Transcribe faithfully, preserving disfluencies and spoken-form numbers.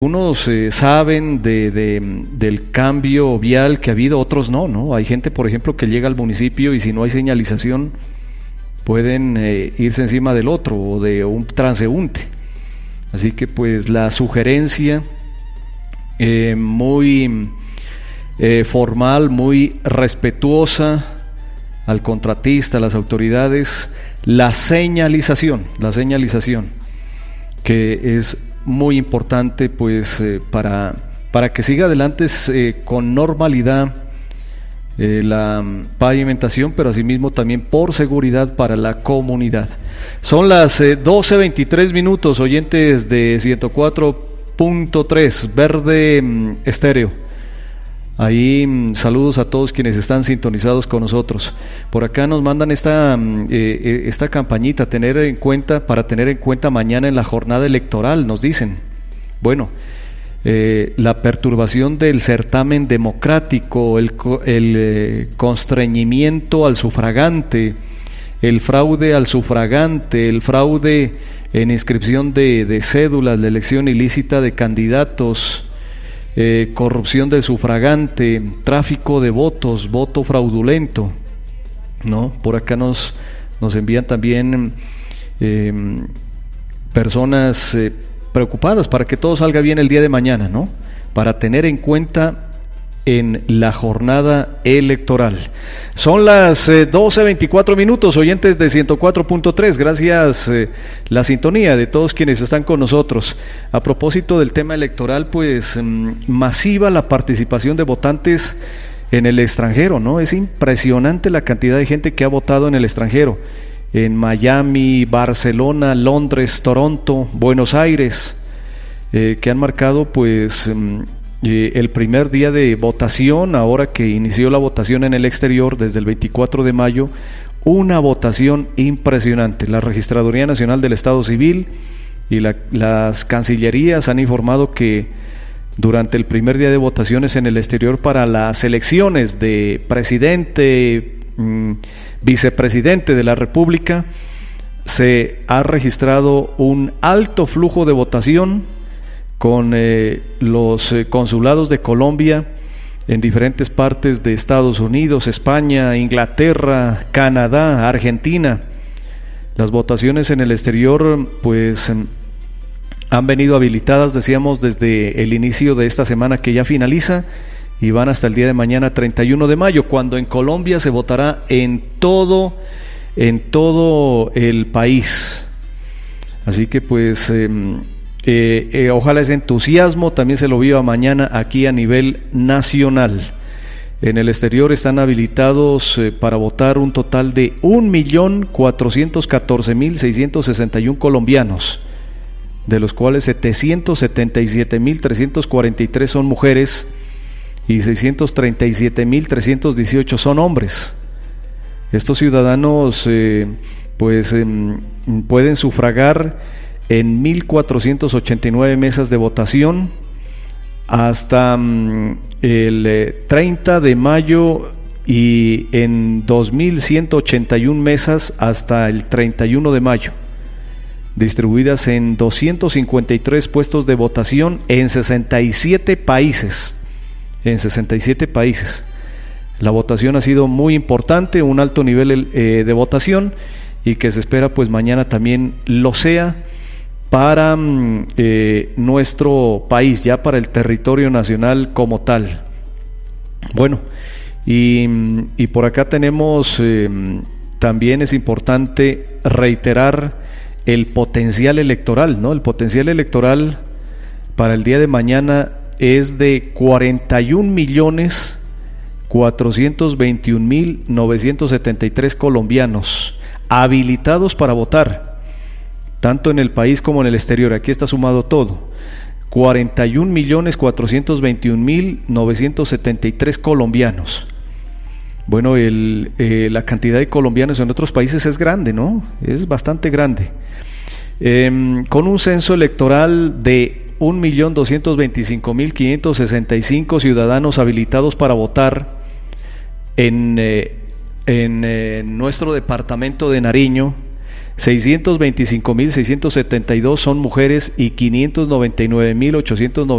Unos eh, saben de, de, del cambio vial que ha habido, otros no, ¿no? Hay gente, por ejemplo, que llega al municipio y si no hay señalización pueden eh, irse encima del otro o de un transeúnte. Así que pues la sugerencia eh, muy eh, formal, muy respetuosa al contratista, a las autoridades, la señalización, la señalización, que es muy importante pues eh, para, para que siga adelante eh, con normalidad eh, la pavimentación, pero asimismo también por seguridad para la comunidad. Son las eh, doce veintitrés minutos, oyentes de ciento cuatro punto tres Verde mm, Estéreo. Ahí mm, saludos a todos quienes están sintonizados con nosotros. Por acá nos mandan esta, eh, esta campañita tener en cuenta, para tener en cuenta mañana en la jornada electoral, nos dicen. Bueno, eh, la perturbación del certamen democrático, el, el eh, constreñimiento al sufragante, el fraude al sufragante, el fraude en inscripción de, de cédulas, la elección ilícita de candidatos, Eh, corrupción del sufragante, tráfico de votos, voto fraudulento, ¿no? Por acá nos, nos envían también eh, personas eh, preocupadas para que todo salga bien el día de mañana, ¿no? Para tener en cuenta en la jornada electoral. Son las eh, doce veinticuatro minutos, oyentes de ciento cuatro punto tres, gracias eh, la sintonía de todos quienes están con nosotros. A propósito del tema electoral, pues mm, masiva la participación de votantes en el extranjero, ¿no? Es impresionante la cantidad de gente que ha votado en el extranjero, en Miami, Barcelona, Londres, Toronto, Buenos Aires, eh, que han marcado pues mm, Eh, el primer día de votación, ahora que inició la votación en el exterior desde el veinticuatro de mayo, una votación impresionante. La Registraduría Nacional del Estado Civil y la, las cancillerías han informado que durante el primer día de votaciones en el exterior para las elecciones de presidente, mmm, vicepresidente de la República, se ha registrado un alto flujo de votación con eh, los eh, consulados de Colombia en diferentes partes de Estados Unidos, España, Inglaterra, Canadá, Argentina. Las votaciones en el exterior pues han venido habilitadas, decíamos, desde el inicio de esta semana que ya finaliza y van hasta el día de mañana treinta y uno de mayo, cuando en Colombia se votará en todo, en todo el país. Así que pues eh, Eh, eh, ojalá ese entusiasmo también se lo viva mañana aquí a nivel nacional. En el exterior están habilitados eh, para votar un total de un millón cuatrocientos catorce mil seiscientos sesenta y uno colombianos, de los cuales setecientos setenta y siete mil trescientos cuarenta y tres son mujeres y seiscientos treinta y siete mil trescientos dieciocho son hombres. Estos ciudadanos eh, pues eh, pueden sufragar en mil cuatrocientas ochenta y nueve mesas de votación hasta um, el eh, treinta de mayo y en dos mil ciento ochenta y una mesas hasta el treinta y uno de mayo, distribuidas en doscientos cincuenta y tres puestos de votación en sesenta y siete países, en sesenta y siete países. La votación ha sido muy importante, un alto nivel eh, de votación y que se espera pues mañana también lo sea para eh, nuestro país, ya para el territorio nacional como tal. Bueno, y, y por acá tenemos, eh, también es importante reiterar el potencial electoral, ¿no? El potencial electoral para el día de mañana es de cuarenta y un millones cuatrocientos veintiún mil novecientos setenta y tres colombianos habilitados para votar, tanto en el país como en el exterior. Aquí está sumado todo, cuarenta y un millones cuatrocientos veintiún mil novecientos setenta y tres colombianos. Bueno, el, eh, la cantidad de colombianos en otros países es grande, ¿no? Es bastante grande. Eh, con un censo electoral de un millón doscientos veinticinco mil quinientos sesenta y cinco ciudadanos habilitados para votar en, eh, en eh, nuestro departamento de Nariño, seiscientos veinticinco mil seiscientos setenta y dos son mujeres y quinientos noventa y nueve mil ochocientos noventa